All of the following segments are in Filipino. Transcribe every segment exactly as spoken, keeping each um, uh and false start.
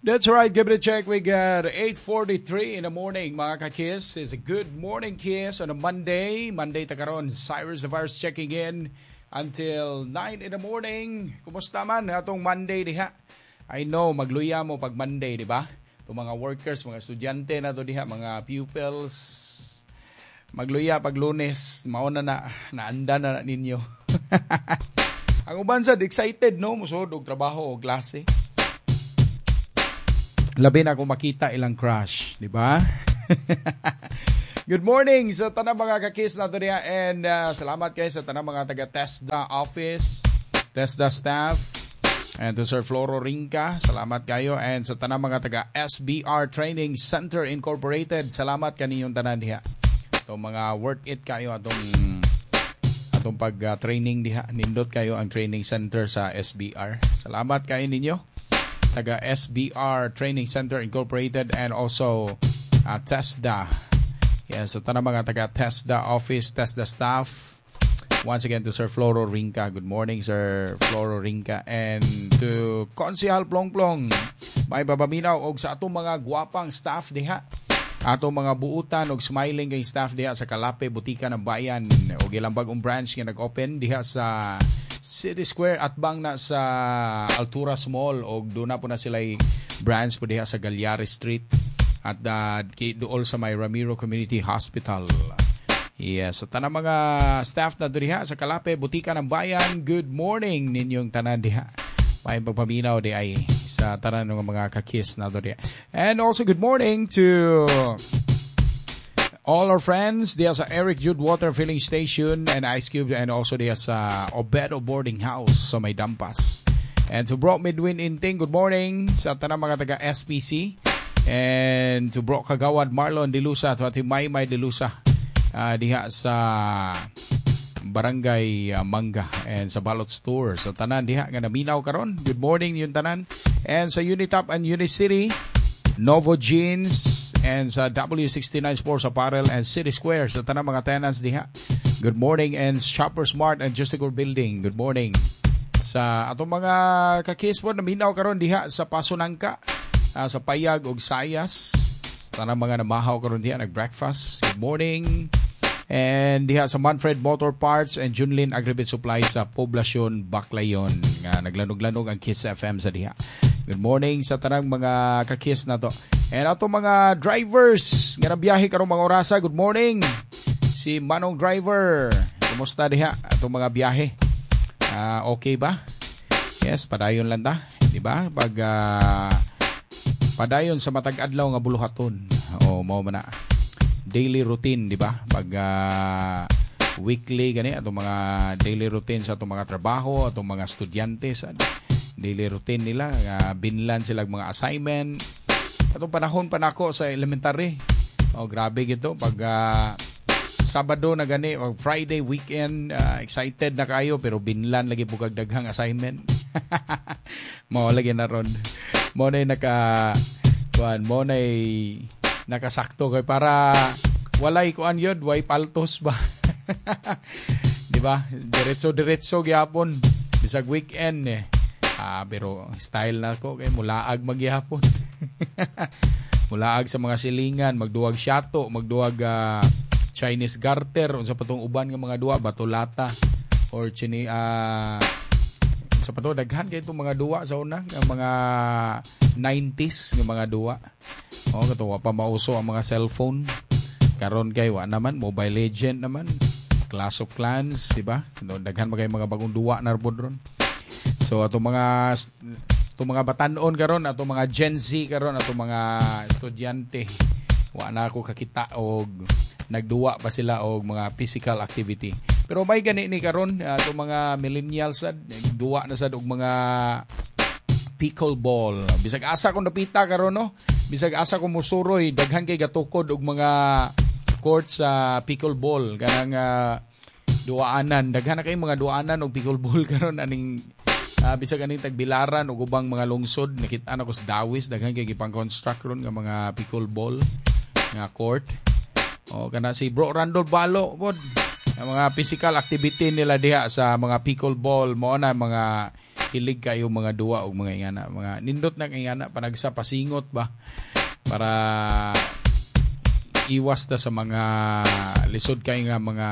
That's right. Give it a check. We got eight forty-three in the morning, mga ka-kiss. It's a good morning kiss on a Monday. Monday takaron. Cyrus the Virus checking in until nine in the morning. Kumusta man atong Monday diha? I know, magluya mo pag Monday, di ba? Itong mga workers, mga estudyante na to diha, mga pupils. Magluya pag Lunes. Mauna na, naanda na, na ninyo. Ang uban sad, excited, no? Musod og trabaho o klase. Labi na kung makita ilang crush, di ba? Good morning sa tanang mga kakis na to niya, and uh, salamat kayo sa tanang mga taga-TESDA office, TESDA staff, and to Sir Floro Rinca, salamat kayo, and sa tanang mga taga-S B R Training Center Incorporated, salamat kaninyong tanan diha. Itong mga worth it kayo atong atong pag-training diha, nindot kayo ang training center sa S B R. Salamat kayo ninyo. Taga S B R Training Center Incorporated, and also uh, TESDA. Yes, so tanang mga taga TESDA office, TESDA staff. Once again to Sir Floro Rinca. Good morning, Sir Floro Rinca. And to Konsehal Plong Plong. May babaminaw og sa atong mga guwapang staff diha. Atong mga buutan og smiling kay staff diha sa Kalape, Butika ng Bayan. Og ilang bagong branch nga nag-open diha sa City Square at bang na sa Alturas Mall, o doon na po na sila branch po diha sa Galyari Street at uh, doon sa may Ramiro Community Hospital. Yes, sa tanang mga staff na diha sa Kalape, Butika ng Bayan, good morning ninyong tanan diha. May pagpaminaw di ay sa tanan ng mga kakis na diha. And also good morning to all our friends diya sa Eric Jude Water Filling Station and Ice Cube, and also diya sa Obedo Boarding House sa may Dampas. And to Bro Midwin Inting, good morning sa tanang mga taga S P C. And to Bro Kagawad Marlon Dilusa, to Ati Maymay Dilusa uh, diha sa Barangay uh, Manga and sa Balot Store. So tanan diha nga naminaw karon. Good morning yung tanan. And sa Unitop and Unicity, Novo Jeans, and sa W sixty-nine Sports Apparel and City Square sa tanang mga tenants diha. Good morning, and Shopper Smart and Justicore Building. Good morning. Sa atong mga kakis po naminaw karon diha sa Pasunangka, uh, sa Payag ug Sayas. Sa tanang mga namahaw karon diha nag-breakfast. Good morning. And diha sa Manfred Motor Parts and Junlin Agribit Supply sa Poblasyon Baclayon. Nga naglanog-lanog ang Kiss F M sa diha. Good morning sa tanang mga kakis na to. And ato mga drivers nga nabiyahe karong mga orasa, good morning. Si Manong Driver, kumusta diha ato mga biyahe? Uh, okay ba? Yes, padayon lang ta, di ba? Pag uh, padayon sa matag adlaw nga buluhaton. O mao man na. Daily routine, di ba? Pag uh, weekly gani atong mga daily routine sa atong mga trabaho, atong mga estudyante sa daily routine nila, uh, binlan sila mga assignment. Atong panahon pa nako sa elementary. Oh, grabe gito pag uh, Sabado na gani o Friday weekend, uh, excited na kayo pero binlan lagi po kag daghang assignment. Mo lagi na ron. Mo nay naka kuan, mo nay nakasakto kay para walay kuan yod, way paltos ba. Di ba? Diretso-diretso gyapon bisag weekend eh. Ah, pero style na ko kay mulaag magyapon. Mulaag sa mga silingan, magduwag syato, magduwag uh, Chinese garter, unsa patong uban nga mga duwa, batolata or chini uh, sa pato daghan kay itong mga duwa sa una, nga mga nineties nga mga duwa. O oh, kato wa pa mauso ang mga cellphone. Karon kay wa naman Mobile Legend naman, Clash of Clans, di ba? Daghan magay mga bagong duwa na pod ron. So ato mga ato mga batanon karon, ato mga Gen Z karon, ato mga estudyante, wa na ako kakita og nagduwa pa sila og mga physical activity. Pero may gani ni karon ato mga millennials sad nagduwa na sad og mga pickleball. Bisag asa ko napita karon no. Bisag asa ko musuroy, daghan kay gatukod og mga court sa pickleball kanang uh, duaanan. Daghan na kay mga duaanan og pickleball karon aning Uh, bisag aning tagbilaran o ubang mga lungsod, nakita na ko sa Dawis, daghan kay gipang-construct ron nga mga pickleball nga court. O kana si Bro Randall Balo pod, ang mga physical activity nila diha sa mga pickleball mo na mga hilig kayo mga duwa o mga ingana. Mga nindot na ingana, panagsa pasingot ba? Para iwas ta sa mga lisod kayo nga mga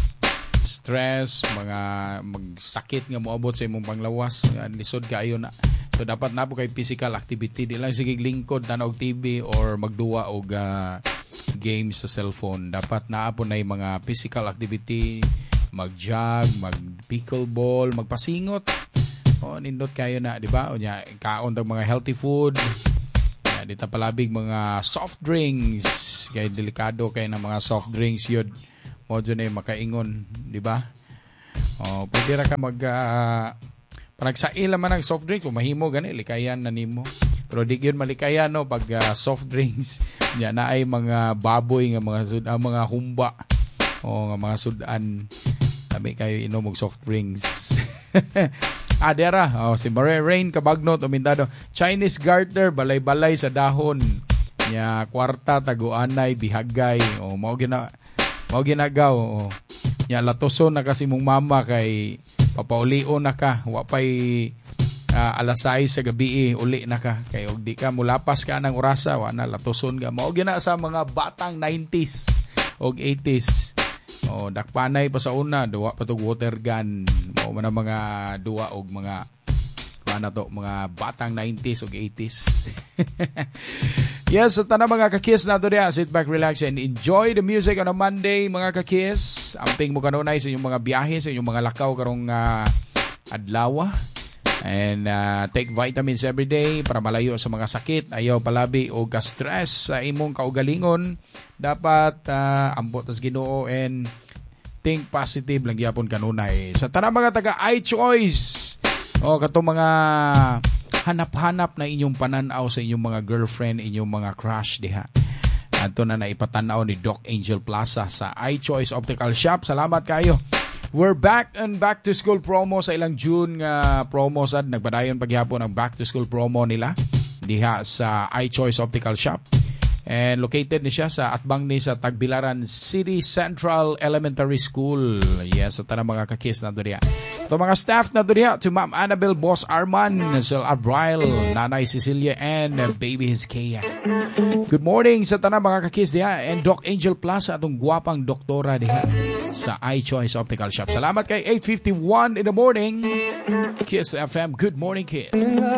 stress, mga magsakit nga moabot sa imong panglawas, lisod kayo na. So dapat na po kay physical activity, di lang sige lingkod tanog T V or magduwa og uh, games sa cellphone. Dapat na po na yung mga physical activity, mag-jog, mag-pickleball, magpasingot. O nindot kayo na, di ba? O nya kaon tag mga healthy food. Ya, dita palabig mga soft drinks. Kay delikado kay ng mga soft drinks yun. Mo dyan ay makaingon, di ba? O pwede ra ka mag uh, panagsaila man ng soft drinks, mahimo gani likayan na nimo. Pero di yun malikayan no pag uh, soft drinks nya na ay mga baboy nga mga sud uh, mga humba o nga mga sudan. Tabi kayo inom og soft drinks. Adera, oh, si Marie Rain Kabagnot umindado. Chinese garter balay-balay sa dahon. Nya kwarta taguanay bihagay. O mao gina mao ginagaw. O. Nya latoson na kasi mong mama kay papaulion na ka, wa pay uh, alas sais sa gabi uli na ka kay og di ka mulapas ka ng orasa wa na latoson ka. Mao gina sa mga batang nineties og eighties. O dakpanay pa sa una, duwa pa tog water gun. Mao man ang mga duwa og mga kuana to, mga batang nineties og eighties. Yes, sa tanang mga kakis na to diya, sit back, relax, and enjoy the music on a Monday, mga kakis. Amping mo kanunay sa inyong mga biyahe, sa inyong mga lakaw karong uh, adlaw. And uh, take vitamins every day para malayo sa mga sakit. Ayaw palabi o ka-stress sa imong kaugalingon. Dapat uh, ambot as Ginoo and think positive lang gyapon kanunay. Sa tanang mga taga iChoice, o katong mga hanap-hanap na inyong pananaw sa inyong mga girlfriend, inyong mga crush diha. Ato na naipatanaw ni Doc Angel Plaza sa iChoice Optical Shop. Salamat kayo. We're back and back to school promo sa ilang June nga promo sad. Nagpadayon paghapon ang back to school promo nila diha sa iChoice Optical Shop. And located ni siya sa atbang ni sa Tagbilaran City Central Elementary School. Yes, sa tanang mga kakis na doon. To mga staff na doon, to Ma'am Annabel, Boss Arman, Sir Abrail, Nanay Cecilia, and Baby Hizkaya. Good morning sa tanang mga kakis diha. And Doc Angel Plaza, atong guwapang doktora diha sa iChoice Optical Shop. Salamat kay eight fifty-one in the morning. Kiss F M. Good morning, Kiss.